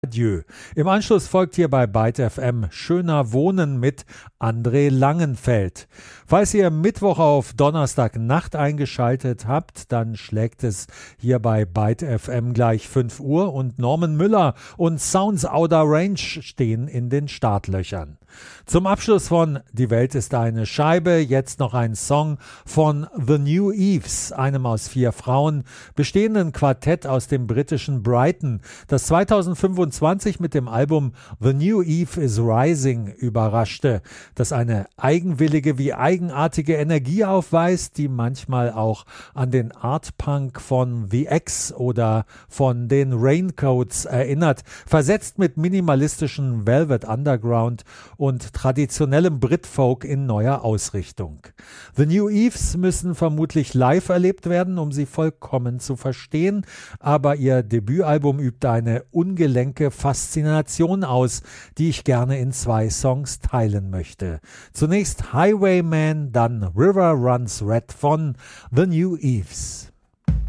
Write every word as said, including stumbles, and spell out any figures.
Adieu. Im Anschluss folgt hier bei Byte F M Schöner Wohnen mit André Langenfeld. Falls ihr Mittwoch auf Donnerstagnacht eingeschaltet habt, dann schlägt es hier bei Byte F M gleich fünf Uhr und Norman Müller und Sounds Outer Range stehen in den Startlöchern. Zum Abschluss von Die Welt ist eine Scheibe jetzt noch ein Song von The New Eves, einem aus vier Frauen bestehenden Quartett aus dem britischen Brighton, das zweitausendfünfundzwanzig mit dem Album The New Eve is Rising überraschte, das eine eigenwillige wie eigenartige Energie aufweist, die manchmal auch an den Art Punk von The X oder von den Raincoats erinnert, versetzt mit minimalistischen Velvet Underground und traditionellem Britfolk in neuer Ausrichtung. The New Eves müssen vermutlich live erlebt werden, um sie vollkommen zu verstehen, aber ihr Debütalbum übt eine ungelenke Faszination aus, die ich gerne in zwei Songs teilen möchte. Zunächst Highwayman, dann River Runs Red von The New Eves.